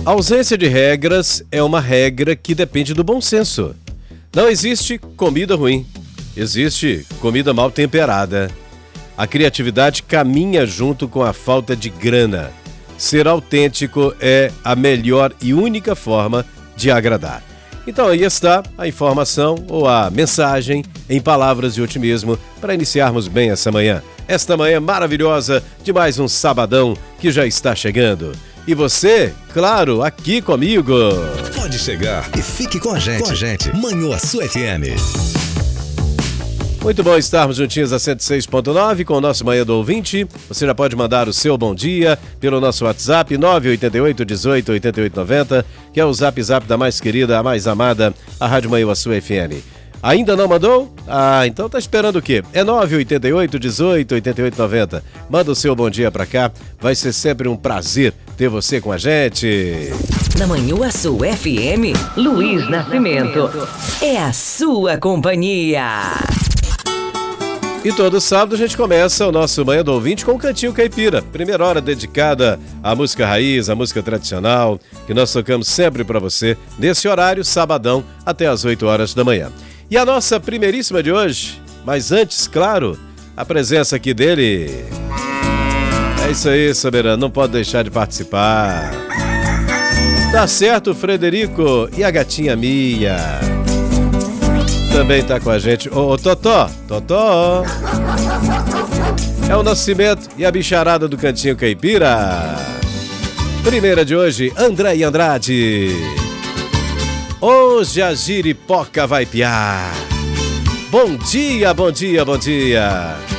A ausência de regras é uma regra que depende do bom senso. Não existe comida ruim, existe comida mal temperada. A criatividade caminha junto com a falta de grana. Ser autêntico é a melhor e única forma de agradar. Então aí está a informação ou a mensagem em palavras de otimismo para iniciarmos bem essa manhã. Esta manhã maravilhosa de mais um sabadão que já está chegando. E você, claro, aqui comigo. Pode chegar e fique com a gente. Manhuaçu FM. Muito bom estarmos juntinhos a 106.9 com o nosso Manhã do Ouvinte. Você já pode mandar o seu bom dia pelo nosso WhatsApp 988 18 88 90, que é o zap da mais querida, a mais amada, a Rádio Manhuaçu FM. Ainda não mandou? Então tá esperando o quê? É 988 18 88 90. Manda o seu bom dia pra cá. Vai ser sempre um prazer ter você com a gente. Na Manhuaçu FM, Luiz Nascimento. É a sua companhia. E todo sábado a gente começa o nosso Manhã do Ouvinte com o Cantinho Caipira. Primeira hora dedicada à música raiz, à música tradicional, que nós tocamos sempre pra você, nesse horário, sabadão, até às 8 horas da manhã. E a nossa primeiríssima de hoje, mas antes, claro, a presença aqui dele. É isso aí, Soberano, não pode deixar de participar. Tá certo, Frederico e a gatinha Mia. Também tá com a gente. Ô, Totó. É o Nascimento e a bicharada do Cantinho Caipira. Primeira de hoje, André e Andrade. Hoje a giripoca vai piar. Bom dia.